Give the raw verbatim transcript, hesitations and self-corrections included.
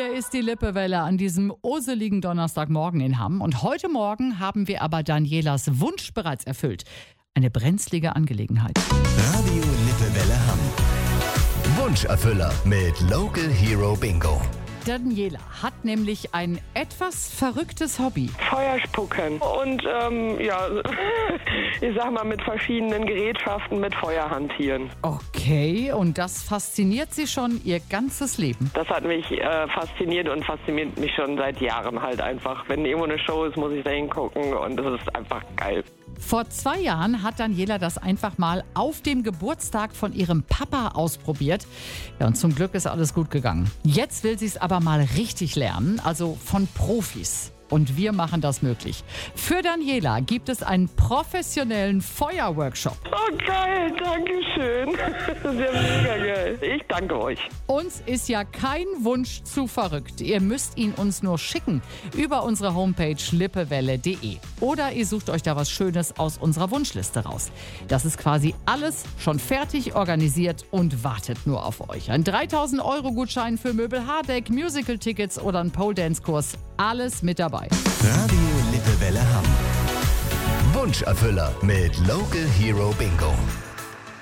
Hier ist die Lippewelle an diesem oseligen Donnerstagmorgen in Hamm. Und heute Morgen haben wir aber Danielas Wunsch bereits erfüllt. Eine brenzlige Angelegenheit. Radio Lippewelle Hamm. Wunscherfüller mit Local Hero Bingo. Daniela hat nämlich ein etwas verrücktes Hobby. Feuer spucken und ähm, ja, ich sag mal mit verschiedenen Gerätschaften mit Feuer hantieren. Okay, und das fasziniert sie schon ihr ganzes Leben. Das hat mich äh, fasziniert und fasziniert mich schon seit Jahren halt einfach. Wenn irgendwo eine Show ist, muss ich da hingucken und das ist einfach geil. Vor zwei Jahren hat Daniela das einfach mal auf dem Geburtstag von ihrem Papa ausprobiert. Ja, und zum Glück ist alles gut gegangen. Jetzt will sie es aber mal richtig lernen, also von Profis. Und wir machen das möglich. Für Daniela gibt es einen professionellen Feuerworkshop. Oh geil, danke schön. Das ist ja mega geil. Ich danke euch. Uns ist ja kein Wunsch zu verrückt. Ihr müsst ihn uns nur schicken über unsere Homepage lippewelle punkt de. Oder ihr sucht euch da was Schönes aus unserer Wunschliste raus. Das ist quasi alles schon fertig organisiert und wartet nur auf euch. Ein dreitausend Euro Gutschein für Möbel Hardeck, Musical-Tickets oder ein Pole-Dance-Kurs. Alles mit dabei. Radio Lippewelle Hamm. Wunscherfüller mit Local Hero Bingo.